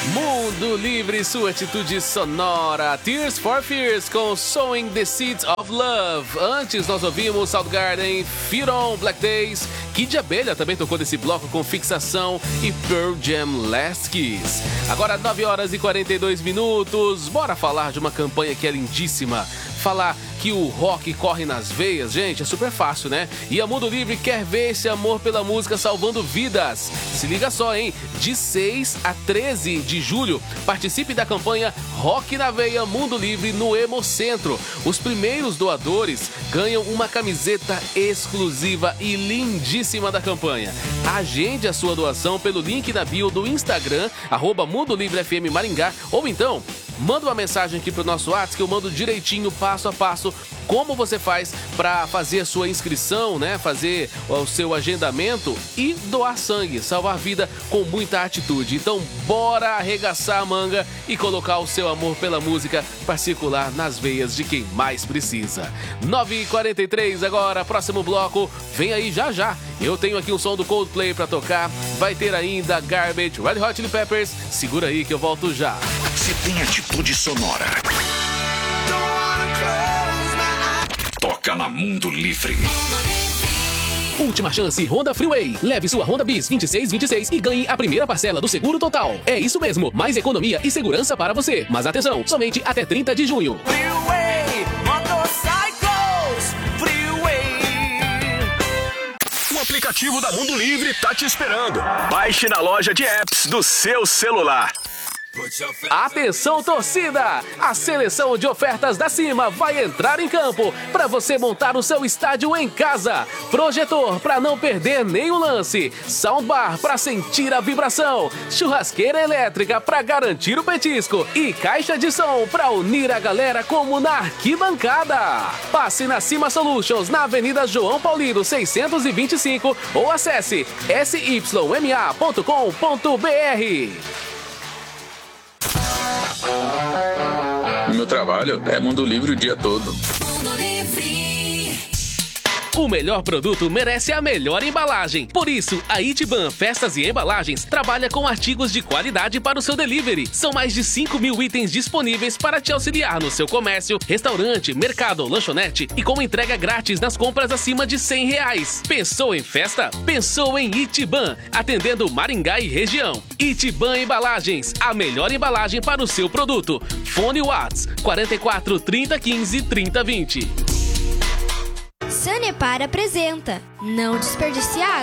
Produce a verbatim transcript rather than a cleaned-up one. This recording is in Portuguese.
Mundo Livre, sua atitude sonora. Tears for Fears com Sowing the Seeds of Love. Antes nós ouvimos Soundgarden, Fear on Black Days. Kid Abelha também tocou desse bloco com Fixação e Pearl Jam Last Kiss. Agora nove horas e quarenta e dois minutos. Bora falar de uma campanha que é lindíssima. Falar que o rock corre nas veias, gente, é super fácil, né? E a Mundo Livre quer ver esse amor pela música salvando vidas. Se liga só, hein? De seis a treze de julho, participe da campanha Rock na Veia Mundo Livre no Hemocentro. Os primeiros doadores ganham uma camiseta exclusiva e lindíssima da campanha. Agende a sua doação pelo link na bio do Instagram, arroba Mundo Livre F M Maringá, ou então manda uma mensagem aqui pro nosso WhatsApp que eu mando direitinho, passo a passo, como você faz para fazer a sua inscrição, né? Fazer o seu agendamento e doar sangue, salvar vida com muita atitude. Então, bora arregaçar a manga e colocar o seu amor pela música para circular nas veias de quem mais precisa. nove e quarenta e três agora, próximo bloco, vem aí já já. Eu tenho aqui um som do Coldplay para tocar, vai ter ainda Garbage, Red Hot Chili Peppers. Segura aí que eu volto já. Se tem atitude sonora, toca na Mundo Livre. Última chance Honda Freeway. Leve sua Honda Bis vinte e seis vinte e seis e ganhe a primeira parcela do seguro total. É isso mesmo, mais economia e segurança para você. Mas atenção, somente até trinta de junho. Freeway, Motorcycles, Freeway. O aplicativo da Mundo Livre tá te esperando. Baixe na loja de apps do seu celular. Atenção, torcida! A seleção de ofertas da Cima vai entrar em campo para você montar o seu estádio em casa. Projetor para não perder nenhum lance, soundbar para sentir a vibração, churrasqueira elétrica para garantir o petisco e caixa de som para unir a galera como na arquibancada. Passe na Cima Solutions na Avenida João Paulino seiscentos e vinte e cinco ou acesse s y m a ponto com ponto b r. Meu trabalho é Mundo Livre o dia todo. Mundo Livre. O melhor produto merece a melhor embalagem. Por isso, a Itiban Festas e Embalagens trabalha com artigos de qualidade para o seu delivery. São mais de cinco mil itens disponíveis para te auxiliar no seu comércio, restaurante, mercado, lanchonete e com entrega grátis nas compras acima de cem reais. Pensou em festa? Pensou em Itiban, atendendo Maringá e região. Itiban Embalagens, a melhor embalagem para o seu produto. Fone Whats quarenta e quatro, trinta, quinze, trinta, vinte. Sanepar apresenta Não Desperdiciar.